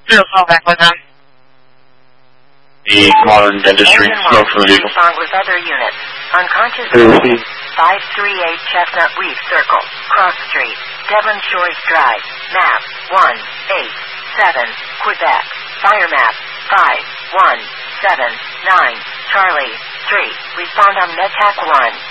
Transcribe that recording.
back with them. The modern dentistry, smoke from the vehicle. Respond with other units. Unconscious. 538 Chestnut Reef Circle, Cross Street, Devon Shores Drive, map 187, Quebec. Fire map 5179, Charlie 3. Respond on MedTac 1.